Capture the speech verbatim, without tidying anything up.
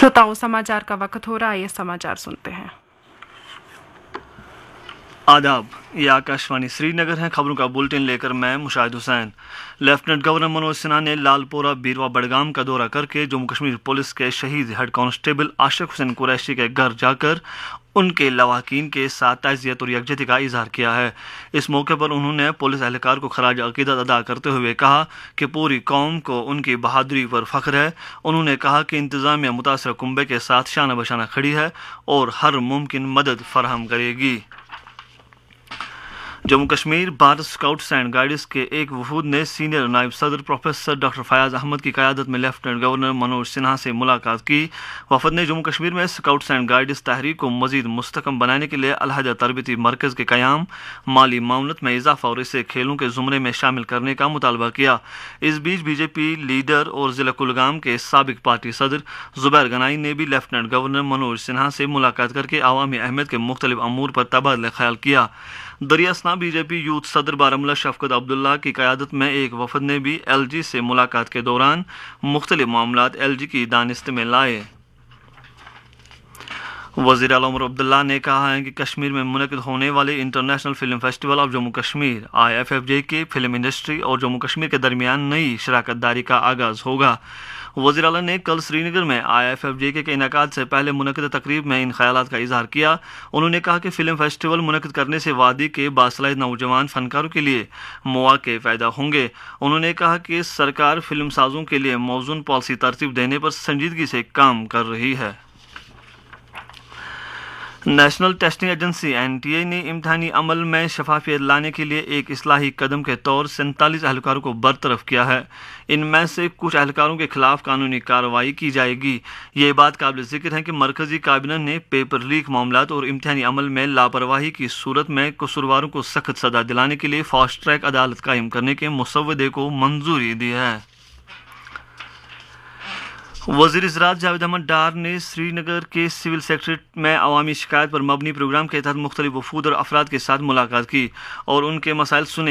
श्रोताओं, समाचार का वक्त हो रहा है, ये समाचार सुनते हैं। आदाब, ये आकाशवाणी श्रीनगर है। खबरों का बुलेटिन लेकर मैं मुशाहिद हुसैन। लेफ्टिनेंट गवर्नर मनोज सिन्हा ने लालपोरा बीरवा बडगाम का दौरा करके जम्मू कश्मीर पुलिस के शहीद हेड कांस्टेबल आशिक हुसैन कुरैशी के घर जाकर उनके लवाकिन के साथ ताज़ियत और यकजहती का इजहार किया है। इस मौके पर उन्होंने पुलिस एहलकार को खराज अकीदत अदा करते हुए कहा कि पूरी कौम को उनकी बहादुरी पर फख्र है। उन्होंने कहा कि इंतज़ामिया मुतासर कुंबे के साथ शाना बशाना खड़ी है और हर मुमकिन मदद फराहम करेगी। Jammu Kashmir Bharat scouts and guides के एक वफूद ने सीनियर नायब सदर प्रोफेसर डॉक्टर फयाज अहमद की क़यादत में लेफ्टिनेंट गवर्नर मनोज सिन्हा से मुलाकात की। वफद ने जम्मू कश्मीर में स्काउट्स एंड गाइड्स तहरीक को मजीद मुस्तकम बनाने के लिए अलहदा तरबती मरकज़ के क़याम, माली मामलत में इजाफा और इसे खेलों के ज़ुमरे में शामिल करने का मुतालबा किया। इस बीच बीजेपी लीडर और ज़िला कुलगाम के साबिक पार्टी सदर ज़ुबैर गनाई ने भी लेफ्टिनेंट गवर्नर मनोज सिन्हा से मुलाकात करके अवामी अहमियत के मुख्तलिफ अमूर पर तबादला ख्याल किया। दरियासना बीजेपी यूथ सदर बारामूला शफकत अब्दुल्ला की क़यादत में एक वफद ने भी एल जी से मुलाकात के दौरान मुख्तलिफ मामलात एल जी की दानिस्त में लाए। वज़ीर आला उमर अब्दुल्ला ने कहा है कि कश्मीर में मुनक़िद होने वाले international film festival of Jammu Kashmir I F F जे के फिल्म इंडस्ट्री और जम्मू कश्मीर के दरमियान नई शराकत दारी का आगाज़ होगा। वज़ीर आला ने कल श्रीनगर में आई एफ एफ जे के इनेकाद से पहले मुनक़िद तकरीब में इन ख्यालात का इजहार किया। उन्होंने कहा कि फ़िल्म फेस्टिवल मुनक़िद करने से वादी के बासलाहियत नौजवान फ़नकारों के लिए मौक़े पैदा होंगे। उन्होंने कहा कि सरकार फ़िल्म साज़ों के लिए मौज़ून पॉलिसी तरतीब देने पर संजीदगी से काम कर रही है। National testing agency N T A ने इम्तहानी अमल में शफाफियत लाने के लिए एक इस्लाही कदम के तौर सैंतालीस एहलकारों को बरतरफ किया है। इनमें से कुछ एहलकारों के खिलाफ कानूनी कार्रवाई की जाएगी। ये बात काबिल ज़िक्र है कि मरकज़ी काबिनेट ने पेपर लीक मामलात और इम्तहानी अमल में लापरवाही की सूरत में कसूरवारों को सख्त सज़ा दिलाने के लिए फास्ट ट्रैक अदालत कायम करने के मुसव्वदे को मंजूरी दी है। वज़ीर ज़राअत जावेद अहमद डार ने श्रीनगर के सिविल सेक्रेटरीट में अवामी शिकायत पर मबनी प्रोग्राम के तहत मुख्तलिफ वफूद और अफराद के साथ मुलाकात की और उनके मसाइल सुने।